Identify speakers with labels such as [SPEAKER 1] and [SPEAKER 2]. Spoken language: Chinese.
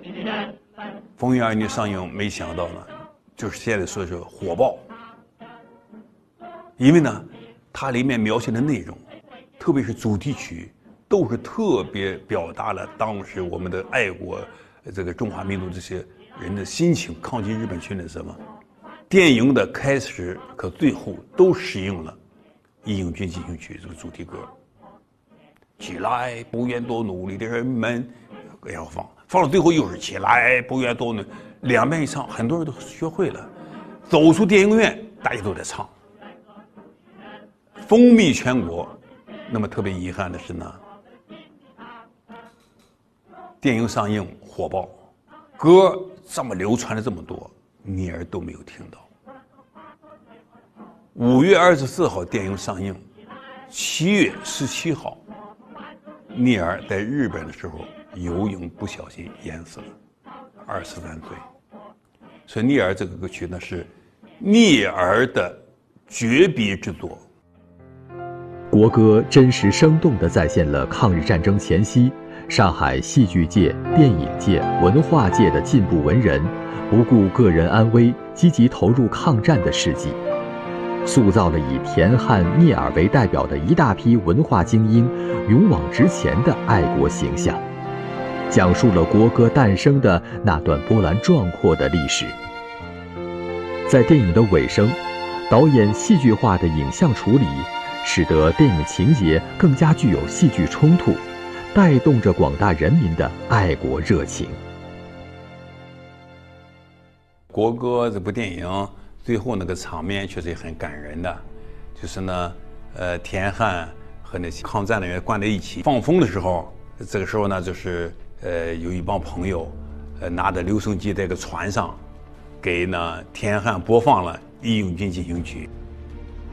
[SPEAKER 1] 风云儿女上映，没想到呢，就是现在说是火爆。因为呢，它里面描写的内容，特别是主题曲，都是特别表达了当时我们的爱国这个中华民族这些人的心情，抗击日本侵略什么。电影的开始和最后都使用了《义勇军进行曲》这个主题歌。起来，不愿多努力的人们，要放到最后又是起来，不愿多努力，两遍一唱，很多人都学会了。走出电影院，大家都在唱。风靡全国。那么特别遗憾的是呢，电影上映火爆，歌这么流传了这么多，聂耳都没有听到。5月24号电影上映，7月17号，聂耳在日本的时候游泳不小心淹死了，23岁。所以聂耳这个歌曲呢是聂耳的绝笔之作。
[SPEAKER 2] 国歌真实生动地再现了抗日战争前夕上海戏剧界、电影界、文化界的进步文人不顾个人安危，积极投入抗战的事迹，塑造了以田汉、聂耳为代表的一大批文化精英勇往直前的爱国形象，讲述了国歌诞生的那段波澜壮阔的历史。在电影的尾声，导演戏剧化的影像处理使得电影情节更加具有戏剧冲突，带动着广大人民的爱国热情。
[SPEAKER 1] 国歌这部电影最后那个场面确实也很感人的，就是呢，田汉和那些抗战人员关在一起放风的时候，这个时候呢，就是有一帮朋友，拿着留声机在一个船上，给呢田汉播放了《义勇军进行曲》。